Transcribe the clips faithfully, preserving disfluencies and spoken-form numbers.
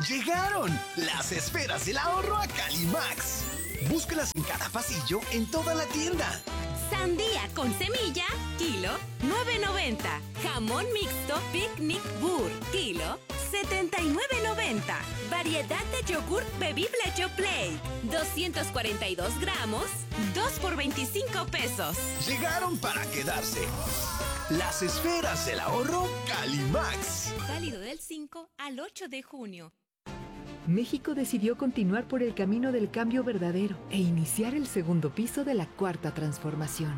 Llegaron las esferas del ahorro a Calimax. Búscalas en cada pasillo en toda la tienda. Sandía con semilla, kilo, nueve noventa. Jamón mixto Picnic Burr, kilo, setenta y nueve noventa. Variedad de yogur bebible Yoplait, doscientos cuarenta y dos gramos, dos por veinticinco pesos. Llegaron para quedarse. Las esferas del ahorro Calimax. Válido del cinco al ocho de junio. México decidió continuar por el camino del cambio verdadero e iniciar el segundo piso de la cuarta transformación.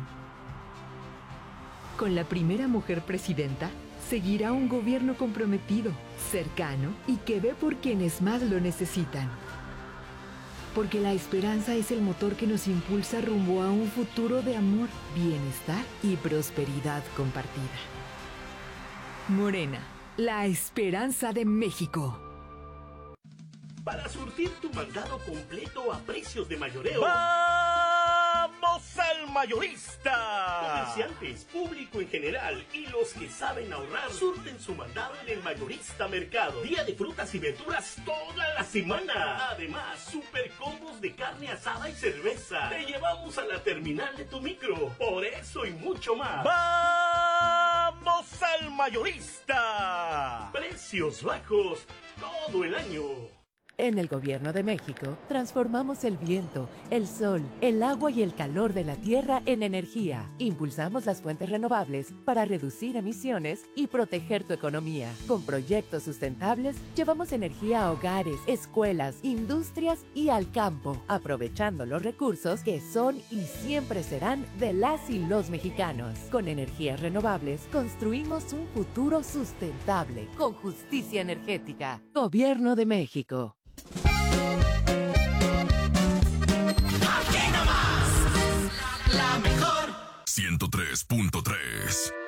Con la primera mujer presidenta, seguirá un gobierno comprometido, cercano y que ve por quienes más lo necesitan. Porque la esperanza es el motor que nos impulsa rumbo a un futuro de amor, bienestar y prosperidad compartida. Morena, la esperanza de México. Para surtir tu mandado completo a precios de mayoreo. ¡Vamos al mayorista! Comerciantes, público en general y los que saben ahorrar surten su mandado en el Mayorista Mercado. Día de frutas y verduras toda la semana. Además, super combos de carne asada y cerveza. Te llevamos a la terminal de tu micro. Por eso y mucho más. ¡Vamos al mayorista! Precios bajos todo el año. En el Gobierno de México, transformamos el viento, el sol, el agua y el calor de la tierra en energía. Impulsamos las fuentes renovables para reducir emisiones y proteger tu economía. Con proyectos sustentables, llevamos energía a hogares, escuelas, industrias y al campo, aprovechando los recursos que son y siempre serán de las y los mexicanos. Con energías renovables, construimos un futuro sustentable, con justicia energética. Gobierno de México. Aquí nomás, la mejor ciento tres punto tres.